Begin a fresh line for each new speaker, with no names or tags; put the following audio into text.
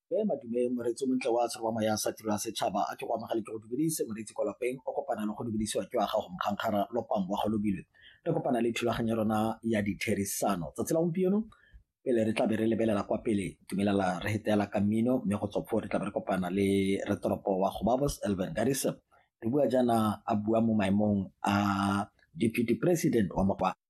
Madume moreetsi montle wa tshwarwa ya sa tiro ya setšhaba a ke go amagale ke go dumedise moreetsi kwa lapeng o kopana le go dumedisiwa ke wa gago mokgangkgara lopang wa go lobilwe re kopana le thulaganyo rona ya ditherisano tsa tsela gompieno pele re tla be re lebelela kwa pele dumelela re hetela ka mmino mme go tswa foo re tla be re kopana le retoropo wa Gobabos Elvin Garissa re bua jaana a bua mo maemong a deputy president wa